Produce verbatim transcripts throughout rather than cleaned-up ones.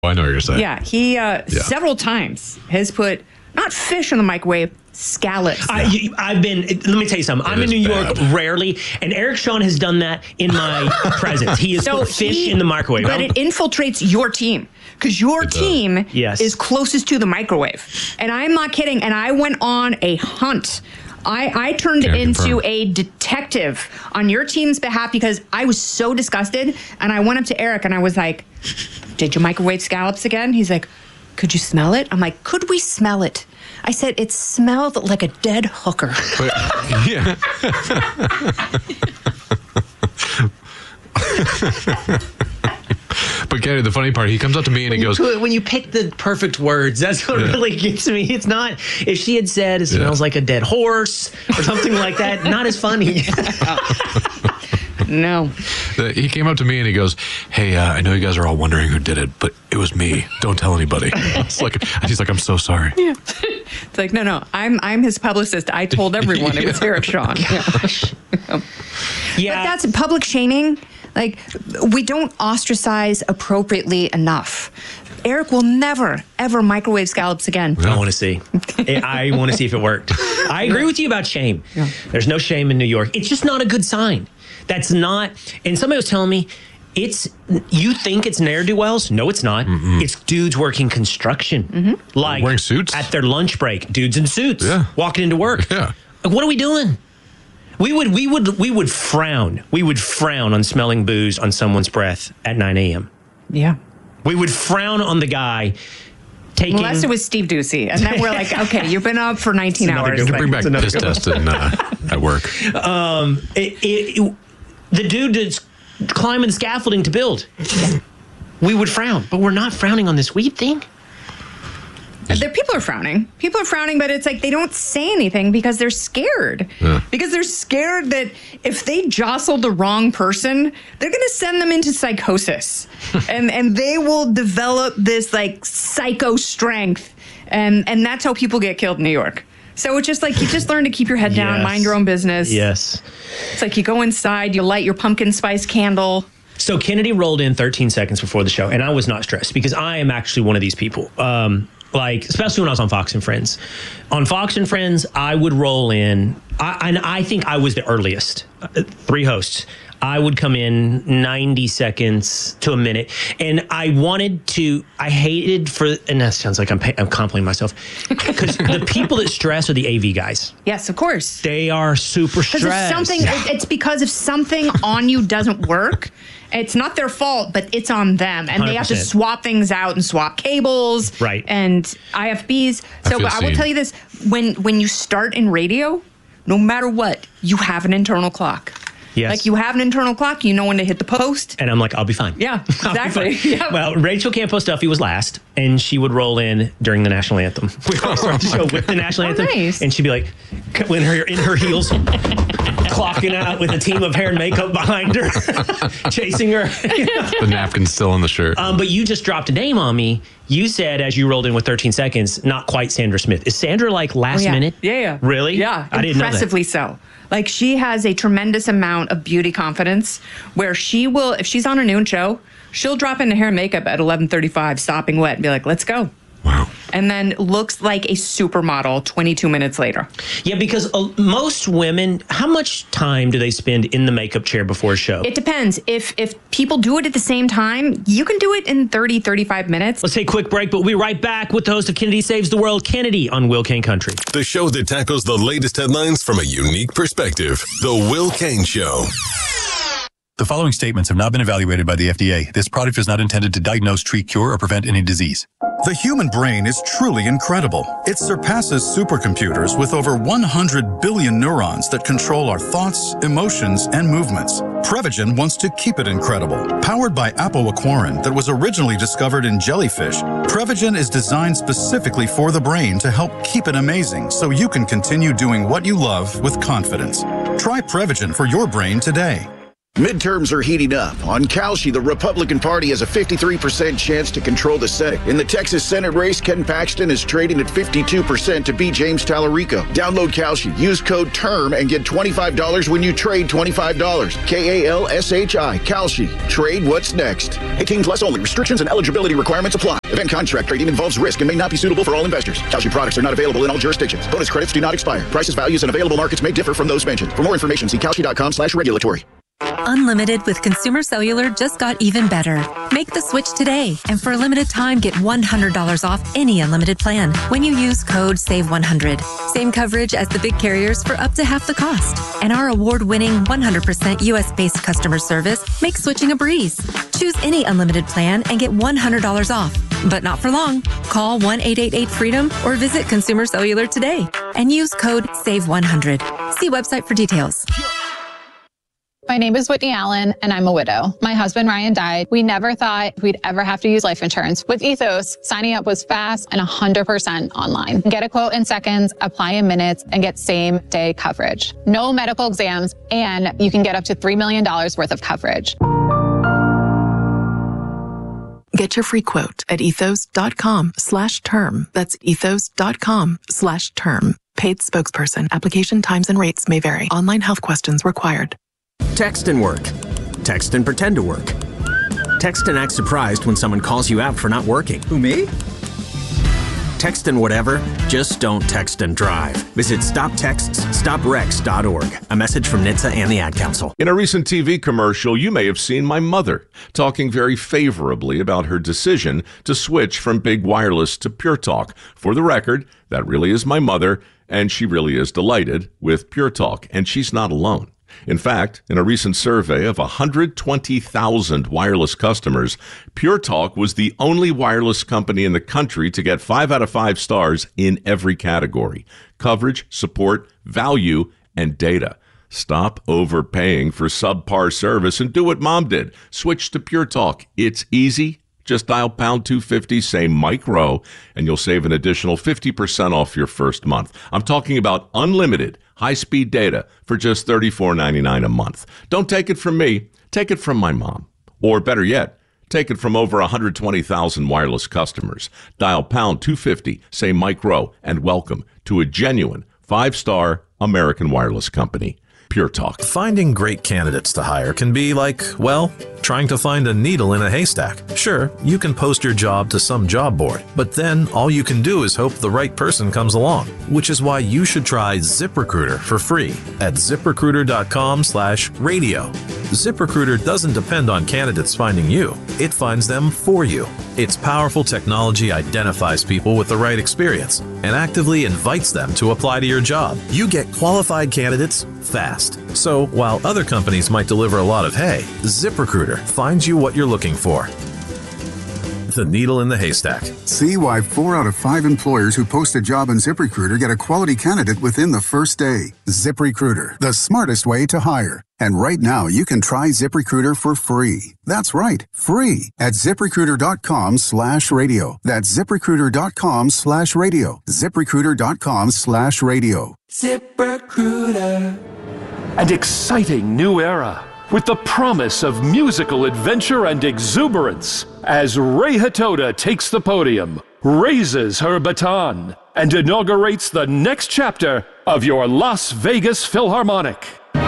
I know what you're saying. Yeah, he uh, Yeah. several times has put not fish in the microwave, scallops. I, you- I've been, let me tell you something. I'm in is New York bad. rarely, and Eric Shawn has done that in my presence. He has So put fish he- in the microwave. But it infiltrates your team because your does. team Yes. is closest to the microwave. And I'm not kidding. And I went on a hunt. I, I turned Can into confirm. a detective on your team's behalf because I was so disgusted. And I went up to Eric and I was like, did you microwave scallops again? He's like, could you smell it? I'm like, could we smell it? I said, it smelled like a dead hooker. But, yeah. But Kenny, the funny part, he comes up to me and he goes, when you pick the perfect words, that's what Yeah. really gets me. It's not, if she had said it smells Yeah. like a dead horse or something like that, not as funny. No. that he came up to me and he goes, hey, uh, I know you guys are all wondering who did it, but it was me. Don't tell anybody. It's like, he's like, I'm so sorry. Yeah. It's like, no, no, I'm I'm his publicist. I told everyone it was Eric Shawn. Yeah. Yeah. But that's public shaming. Like, we don't ostracize appropriately enough. Eric will never, ever microwave scallops again. I want to see. I want to see if it worked. I agree with you about shame. There's no shame in New York. It's just not a good sign. That's not. And somebody was telling me, it's you think it's ne'er-do-wells. No, it's not. It's dudes working construction, Mm-hmm. like Wearing suits? at their lunch break. Dudes in suits, Yeah. walking into work. Yeah. Like, what are we doing? We would, we would, we would frown. We would frown on smelling booze on someone's breath at nine a.m. Yeah. We would frown on the guy taking. Unless it was Steve Ducey. And then we're like, okay, you've been up for nineteen It's another hours. good You Like, can bring back It's another piss good one. test in, uh, at work. It, it, it- the dude that's climbing the scaffolding to build. We would frown, but we're not frowning on this weed thing. The people are frowning. People are frowning, but it's like they don't say anything because they're scared. Yeah. Because they're scared that if they jostle the wrong person, they're going to send them into psychosis. and and they will develop this like psycho strength. And and that's how people get killed in New York. So it's just like you just learn to keep your head down, Yes. mind your own business. Yes. It's like you go inside, you light your pumpkin spice candle. So Kennedy rolled in thirteen seconds before the show, and I was not stressed because I am actually one of these people. Um, like, especially when I was on Fox and Friends. On Fox and Friends, I would roll in, I, and I think I was the earliest, uh, three hosts. I would come in ninety seconds to a minute, and I wanted to, I hated for, and that sounds like I'm, I'm complimenting myself, because the people that stress are the A V guys. Yes, of course. They are super Because if stressed. something, it- it's because if something on you doesn't work, it's not their fault, but it's on them, and they have to one hundred percent. swap things out and swap cables, Right. And I F Bs. I So feel I will seen. tell you this: when when you start in radio, no matter what, you have an internal clock. Yes. Like you have an internal clock, you know when to hit the post. And I'm like, I'll be fine. Yeah, I'll be exactly. fine. Yeah. Well, Rachel Campos Duffy was last, and she would roll in during the national anthem. We would start the show with the national Oh, anthem, nice. and she'd be like, in her in her heels, clocking out with a team of hair and makeup behind her, chasing her. The napkin's still in the shirt. Um, but you just dropped a name on me. You said as you rolled in with thirteen seconds, not quite Sandra Smith. Is Sandra like last Oh, yeah. minute? Yeah, yeah. Really? Yeah. I didn't know that. Impressively so. Like she has a tremendous amount of beauty confidence where she will, if she's on a noon show, she'll drop into hair and makeup at eleven thirty-five, sopping wet, and be like, let's go. Wow. And then looks like a supermodel twenty-two minutes later. Yeah, because uh, most women, how much time do they spend in the makeup chair before a show? It depends. If if people do it at the same time, you can do it in thirty, thirty-five minutes. Let's take a quick break, but we'll be right back with the host of Kennedy Saves the World, Kennedy, on Will Kane Country. The show that tackles the latest headlines from a unique perspective. The Will Kane Show. The following statements have not been evaluated by the F D A. This product is not intended to diagnose, treat, cure, or prevent any disease. The human brain is truly incredible. It surpasses supercomputers with over one hundred billion neurons that control our thoughts, emotions, and movements. Prevagen wants to keep it incredible. Powered by apoaquarin that was originally discovered in jellyfish, Prevagen is designed specifically for the brain to help keep it amazing so you can continue doing what you love with confidence. Try Prevagen for your brain today. Midterms are heating up. On Kalshi, the Republican Party has a fifty-three percent chance to control the Senate. In the Texas Senate race, Ken Paxton is trading at fifty-two percent to beat James Tallarico. Download Kalshi, use code TERM, and get twenty-five dollars when you trade twenty-five dollars. K A L S H I, Kalshi. Trade what's next. eighteen plus only. Restrictions and eligibility requirements apply. Event contract trading involves risk and may not be suitable for all investors. Kalshi products are not available in all jurisdictions. Bonus credits do not expire. Prices, values, and available markets may differ from those mentioned. For more information, see kalshi.com slash regulatory. Unlimited with Consumer Cellular just got even better. Make the switch today, and for a limited time, get one hundred dollars off any unlimited plan when you use code save one hundred. Same coverage as the big carriers for up to half the cost. And our award-winning one hundred percent U S-based customer service makes switching a breeze. Choose any unlimited plan and get one hundred dollars off. But not for long. Call one eight eight eight freedom or visit Consumer Cellular today and use code save one hundred. See website for details. My name is Whitney Allen, and I'm a widow. My husband, Ryan, died. We never thought we'd ever have to use life insurance. With Ethos, signing up was fast and one hundred percent online. Get a quote in seconds, apply in minutes, and get same-day coverage. No medical exams, and you can get up to three million dollars worth of coverage. Get your free quote at ethos.com slash term. That's ethos.com slash term. Paid spokesperson. Application times and rates may vary. Online health questions required. Text and work. Text and pretend to work. Text and act surprised when someone calls you out for not working. Who, me? Text and whatever, just don't text and drive. Visit stop texts stop wrecks dot org. A message from N H T S A and the Ad Council. In a recent T V commercial, you may have seen my mother talking very favorably about her decision to switch from big wireless to Pure Talk. For the record, that really is my mother, and she really is delighted with Pure Talk, and she's not alone. In fact, in a recent survey of one hundred twenty thousand wireless customers, Pure Talk was the only wireless company in the country to get five out of five stars in every category: coverage, support, value, and data. Stop overpaying for subpar service and do what Mom did. Switch to Pure Talk. It's easy. Just dial pound two fifty, say Mike Rowe, and you'll save an additional fifty percent off your first month. I'm talking about unlimited high-speed data for just thirty-four ninety-nine a month. Don't take it from me. Take it from my mom. Or better yet, take it from over one hundred twenty thousand wireless customers. Dial pound two fifty, say Mike Rowe, and welcome to a genuine five-star American wireless company. Pure Talk. Finding great candidates to hire can be like, well, trying to find a needle in a haystack. Sure, you can post your job to some job board, but then all you can do is hope the right person comes along, which is why you should try ZipRecruiter for free at ZipRecruiter.com slash radio. ZipRecruiter doesn't depend on candidates finding you. It finds them for you. Its powerful technology identifies people with the right experience and actively invites them to apply to your job. You get qualified candidates fast. So while other companies might deliver a lot of hay, ZipRecruiter finds you what you're looking for. The needle in the haystack. See why four out of five employers who post a job on ZipRecruiter get a quality candidate within the first day. ZipRecruiter, the smartest way to hire. And right now, you can try ZipRecruiter for free. That's right, free at ZipRecruiter.com slash radio. That's ZipRecruiter.com slash radio. ZipRecruiter.com slash radio. ZipRecruiter. An exciting new era with the promise of musical adventure and exuberance as Ray Hatoda takes the podium, raises her baton, and inaugurates the next chapter of your Las Vegas Philharmonic.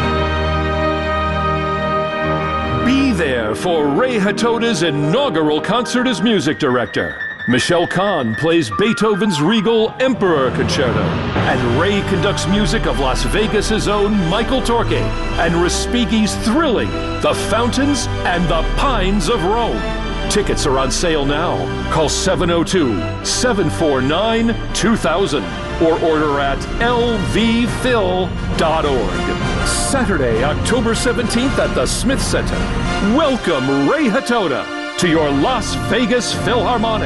Be there for Ray Hatoda's inaugural concert as music director. Michelle Kahn plays Beethoven's Regal Emperor Concerto, and Ray conducts music of Las Vegas's own Michael Torke, and Respighi's thrilling The Fountains and the Pines of Rome. Tickets are on sale now. Call seven oh two, seven four nine, two thousand or order at L V phil dot org. Saturday, October seventeenth at the Smith Center. Welcome Ray Hatoda to your Las Vegas Philharmonic.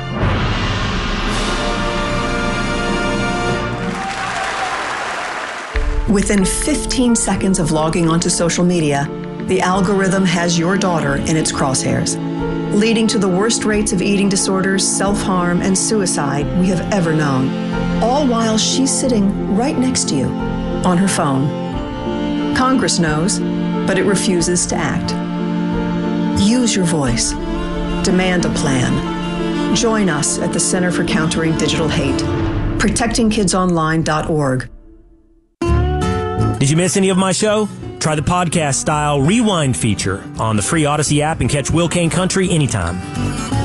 Within fifteen seconds of logging onto social media, the algorithm has your daughter in its crosshairs, leading to the worst rates of eating disorders, self-harm, and suicide we have ever known, all while she's sitting right next to you on her phone. Congress knows, but it refuses to act. Use your voice. Demand a plan. Join us at the Center for Countering Digital Hate. protecting kids online dot org. Did you miss any of my show? Try the podcast-style rewind feature on the free Odyssey app and catch Will Kane Country anytime.